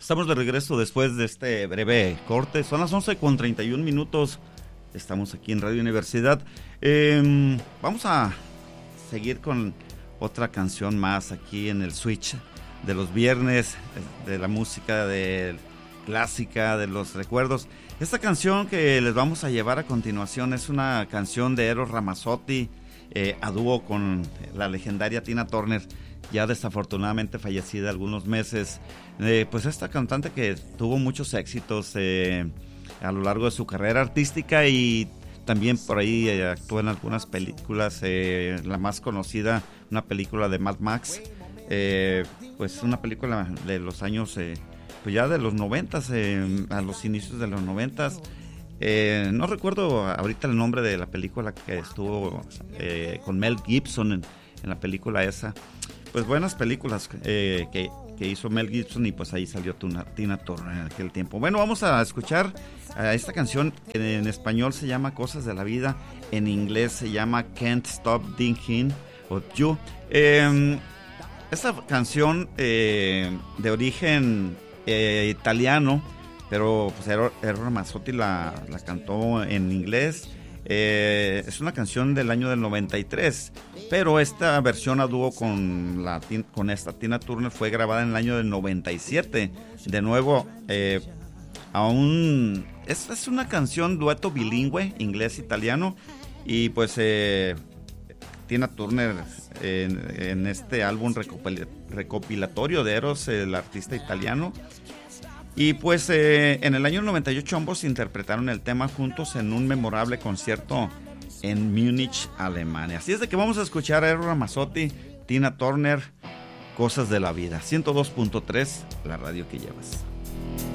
Estamos de regreso después de este breve corte. Son las 11:31. Estamos aquí en Radio Universidad. Vamos a seguir con otra canción más aquí en el switch de los viernes, de la música clásica, de los recuerdos. Esta canción que les vamos a llevar a continuación es una canción de Eros Ramazzotti, a dúo con la legendaria Tina Turner, ya desafortunadamente fallecida algunos meses. Pues esta cantante que tuvo muchos éxitos a lo largo de su carrera artística, y también por ahí actuó en algunas películas, la más conocida, una película de Mad Max, pues una película de los años, pues ya de los 90s, a los inicios de los 90s. No recuerdo ahorita el nombre de la película que estuvo con Mel Gibson en la película esa. Pues buenas películas que hizo Mel Gibson, y pues ahí salió Tina Turner en aquel tiempo. Bueno, vamos a escuchar esta canción que en español se llama Cosas de la Vida, en inglés se llama Can't Stop Thinking of You. Esta canción de origen italiano, pero pues Eros Ramazzotti la cantó en inglés. Es una canción del año del 93, pero esta versión a dúo con esta Tina Turner fue grabada en el año del 97. De nuevo, es una canción dueto bilingüe, inglés-italiano, y pues Tina Turner en este álbum recopilatorio de Eros, el artista italiano. Y pues en el año 98 ambos interpretaron el tema juntos en un memorable concierto en Múnich, Alemania. Así es de que vamos a escuchar a Eros Ramazzotti, Tina Turner, Cosas de la Vida. 102.3, la radio que llevas.